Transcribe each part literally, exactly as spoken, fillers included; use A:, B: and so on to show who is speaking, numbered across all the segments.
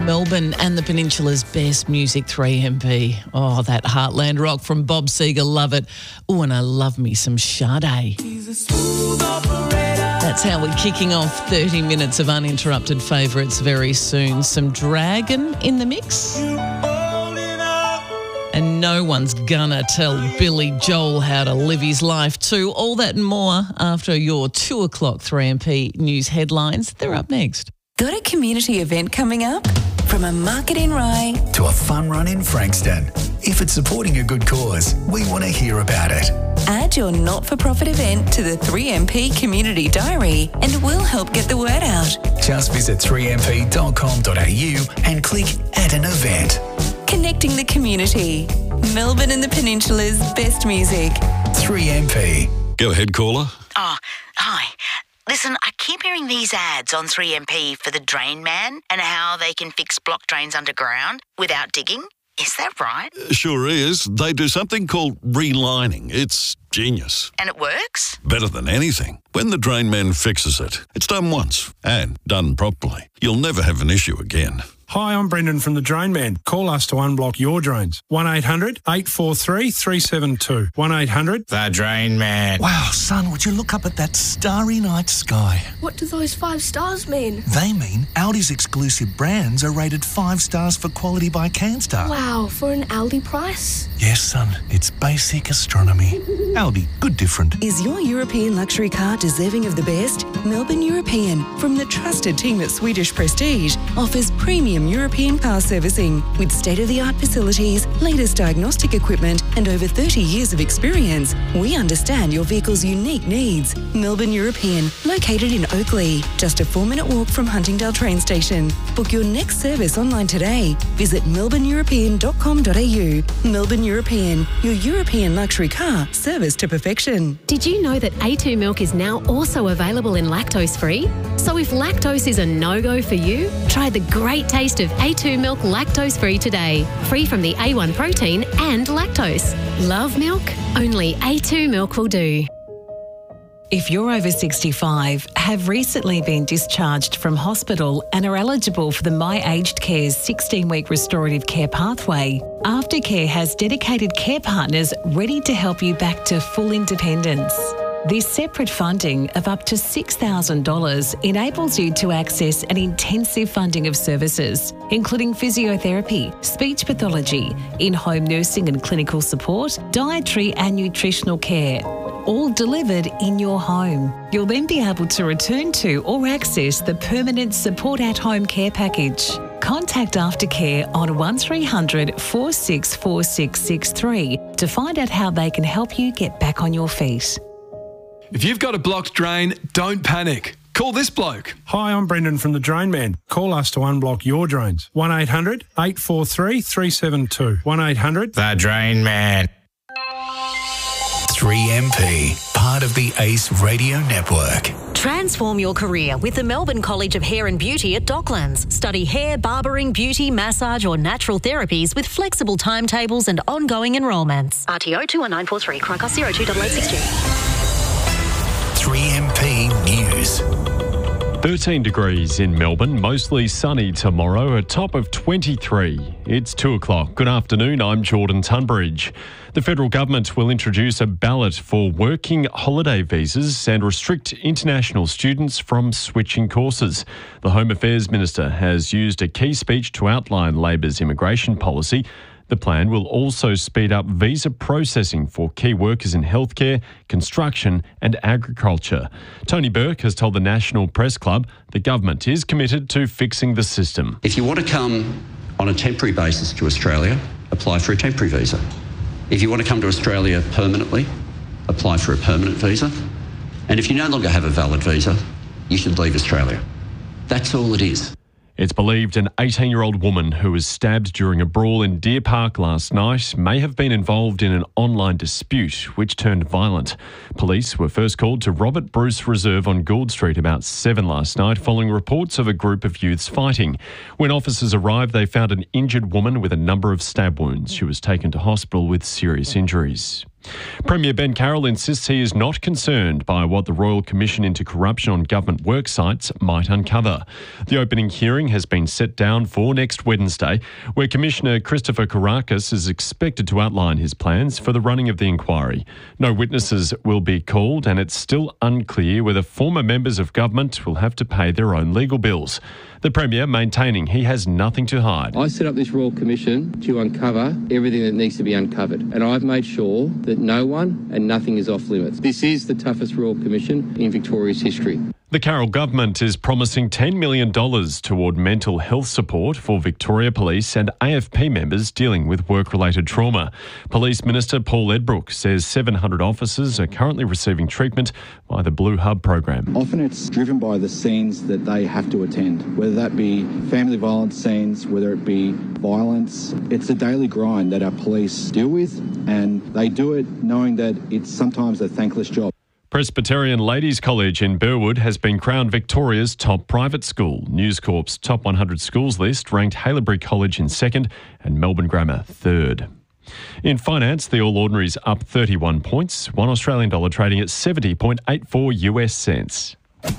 A: Melbourne and the Peninsula's best music, three M P. Oh, that Heartland rock from Bob Seger, love it. Oh, and I love me some Sade. That's how we're kicking off thirty minutes of uninterrupted favourites very soon. Some Dragon in the mix. And no one's gonna tell Billy Joel how to live his life too. All that and more after your two o'clock three M P news headlines. They're up next.
B: Got a community event coming up? From a market in Rye
C: to a fun run in Frankston. If it's supporting a good cause, we want to hear about it.
B: Add your not-for-profit event to the three M P Community Diary and we'll help get the word out.
C: Just visit three m p dot com dot a u and click Add an Event.
B: Connecting the community. Melbourne and the Peninsula's best music.
C: three M P.
D: Go ahead, caller.
E: Oh, hi. Listen, I keep hearing these ads on three M P for the Drain Man and how they can fix blocked drains underground without digging. Is that right?
D: Sure is. They do something called relining. It's genius.
E: And it works?
D: Better than anything. When the Drain Man fixes it, it's done once and done properly. You'll never have an issue again.
F: Hi, I'm Brendan from The Drain Man. Call us to unblock your drains. one eight hundred eight four three three seven two. one eight hundred
G: The Drain Man.
C: Wow, son, would you look up at that starry night sky?
H: What do those five stars mean?
C: They mean Aldi's exclusive brands are rated five stars for quality by CanStar.
H: Wow, for an Aldi price?
C: Yes, son, it's basic astronomy. Aldi, good different.
B: Is your European luxury car deserving of the best? Melbourne European, from the trusted team at Swedish Prestige, offers premium European car servicing with state-of-the-art facilities, latest diagnostic equipment and over thirty years of experience. We understand your vehicle's unique needs. Melbourne European, located in Oakley, just a four-minute walk from Huntingdale train station. Book your next service online today. Visit melbourne european dot com dot a u. Melbourne European, your European luxury car serviced to perfection.
I: Did you know that A two milk is now also available in lactose-free? So if lactose is a no-go for you, try the great taste of A two milk lactose-free today. Free from the A one protein and lactose. Love milk? Only A two milk will do.
J: If you're over sixty-five, have recently been discharged from hospital and are eligible for the My Aged Care's sixteen-week restorative care pathway, Aftercare has dedicated care partners ready to help you back to full independence. This separate funding of up to six thousand dollars enables you to access an intensive funding of services, including physiotherapy, speech pathology, in-home nursing and clinical support, dietary and nutritional care, all delivered in your home. You'll then be able to return to or access the permanent support at home care package. Contact Aftercare on one three hundred four six four six six three to find out how they can help you get back on your feet.
K: If you've got a blocked drain, don't panic. Call this bloke.
F: Hi, I'm Brendan from The Drain Man. Call us to unblock your drains. one eight hundred eight four three three seven two. one eight hundred
G: The Drain Man.
C: three M P, part of the ACE Radio Network.
L: Transform your career with the Melbourne College of Hair and Beauty at Docklands. Study hair, barbering, beauty, massage or natural therapies with flexible timetables and ongoing enrolments. R T O two one nine four three, Crocus zero two eight eight six two.
C: three M P News.
M: thirteen degrees in Melbourne, mostly sunny tomorrow, a top of twenty-three. It's two o'clock. Good afternoon, I'm Jordan Tunbridge. The federal government will introduce a ballot for working holiday visas and restrict international students from switching courses. The Home Affairs Minister has used a key speech to outline Labor's immigration policy. The plan will also speed up visa processing for key workers in healthcare, construction and agriculture. Tony Burke has told the National Press Club the government is committed to fixing the system.
N: If you want to come on a temporary basis to Australia, apply for a temporary visa. If you want to come to Australia permanently, apply for a permanent visa. And if you no longer have a valid visa, you should leave Australia. That's all it is.
M: It's believed an eighteen-year-old woman who was stabbed during a brawl in Deer Park last night may have been involved in an online dispute which turned violent. Police were first called to Robert Bruce Reserve on Gould Street about seven last night following reports of a group of youths fighting. When officers arrived, they found an injured woman with a number of stab wounds. She was taken to hospital with serious injuries. Premier Ben Carroll insists he is not concerned by what the Royal Commission into Corruption on Government Work Sites might uncover. The opening hearing has been set down for next Wednesday, where Commissioner Christopher Kourakis is expected to outline his plans for the running of the inquiry. No witnesses will be called, and it's still unclear whether former members of government will have to pay their own legal bills. The Premier maintaining he has nothing to hide.
O: I set up this Royal Commission to uncover everything that needs to be uncovered, and I've made sure that no one and nothing is off limits. This is the toughest Royal Commission in Victoria's history.
M: The Carroll government is promising ten million dollars toward mental health support for Victoria Police and A F P members dealing with work-related trauma. Police Minister Paul Edbrook says seven hundred officers are currently receiving treatment by the Blue Hub program.
P: Often it's driven by the scenes that they have to attend, whether that be family violence scenes, whether it be violence. It's a daily grind that our police deal with, and they do it knowing that it's sometimes a thankless job.
M: Presbyterian Ladies College in Burwood has been crowned Victoria's top private school. News Corp's top one hundred schools list ranked Haileybury College in second and Melbourne Grammar third. In finance, the All Ordinaries up thirty-one points, one Australian dollar trading at seventy point eight four US cents.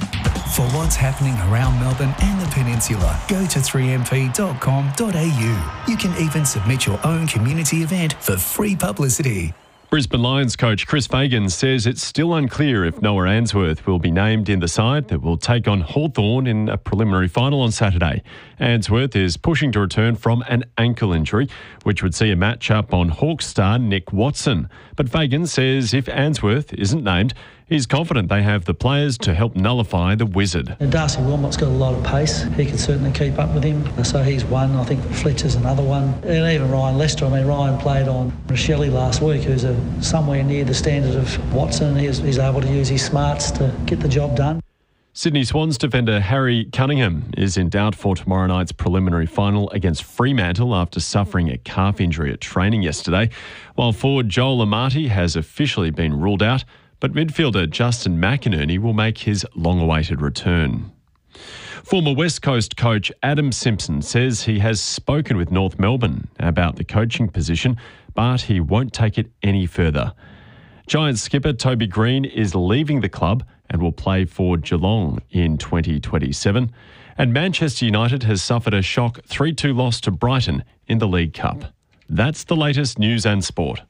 C: For what's happening around Melbourne and the Peninsula, go to three m p dot com dot a u. You can even submit your own community event for free publicity.
M: Brisbane Lions coach Chris Fagan says it's still unclear if Noah Answorth will be named in the side that will take on Hawthorn in a preliminary final on Saturday. Answorth is pushing to return from an ankle injury, which would see a match-up on Hawks star Nick Watson. But Fagan says if Answorth isn't named, he's confident they have the players to help nullify the Wizard.
Q: Darcy Wilmot's got a lot of pace. He can certainly keep up with him. So he's one. I think Fletcher's another one. And even Ryan Lester. I mean, Ryan played on Rochelle last week, who's a, somewhere near the standard of Watson. He's, he's able to use his smarts to get the job done.
M: Sydney Swans defender Harry Cunningham is in doubt for tomorrow night's preliminary final against Fremantle after suffering a calf injury at training yesterday, while forward Joel Amati has officially been ruled out, but midfielder Justin McInerney will make his long-awaited return. Former West Coast coach Adam Simpson says he has spoken with North Melbourne about the coaching position, but he won't take it any further. Giants skipper Toby Green is leaving the club and will play for Geelong in twenty twenty-seven. And Manchester United has suffered a shock three two loss to Brighton in the League Cup. That's the latest news and sport.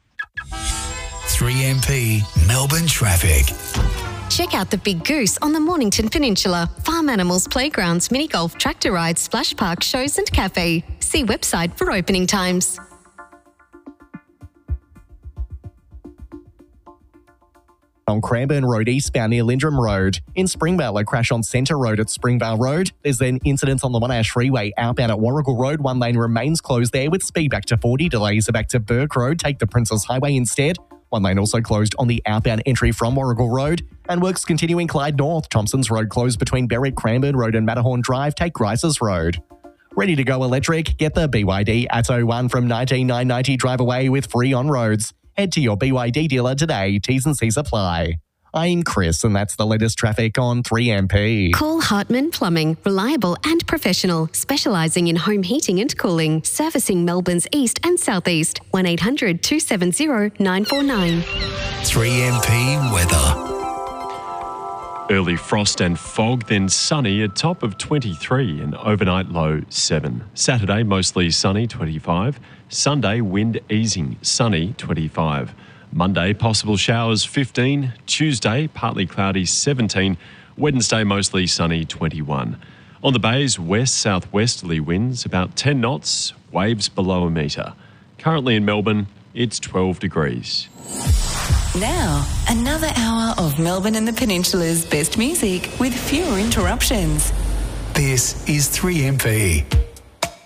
C: three M P Melbourne traffic.
I: Check out the Big Goose on the Mornington Peninsula. Farm animals, playgrounds, mini golf, tractor rides, splash park, shows and cafe. See website for opening times.
R: On Cranbourne Road eastbound near Lindrum Road. In Springvale, a crash on Centre Road at Springvale Road. There's then incidents on the Monash Freeway outbound at Warrigal Road. One lane remains closed there with speed back to forty. Delays are back to Burke Road. Take the Princess Highway instead. One lane also closed on the outbound entry from Warrigal Road. And works continuing Clyde North. Thompson's Road closed between Berwick, Cranbourne Road and Matterhorn Drive. Take Grice's Road. Ready to go electric? Get the B Y D Atto one from nineteen nine ninety. Drive away with free on-roads. Head to your B Y D dealer today. T's and C's apply. I'm Chris, and that's the latest traffic on three M P.
I: Call Hartman Plumbing, reliable and professional, specialising in home heating and cooling, servicing Melbourne's east and southeast. one eight hundred two seven zero nine four nine.
C: three M P weather.
M: Early frost and fog, then sunny, a top of twenty-three and overnight low seven. Saturday, mostly sunny, twenty-five. Sunday, wind easing, sunny, twenty-five. Monday, possible showers, fifteen. Tuesday, partly cloudy, seventeen. Wednesday, mostly sunny, twenty-one. On the bays, west-southwesterly winds, about ten knots, waves below a metre. Currently in Melbourne, it's twelve degrees.
B: Now, another hour of Melbourne and the Peninsula's best music with fewer interruptions.
C: This is three M P.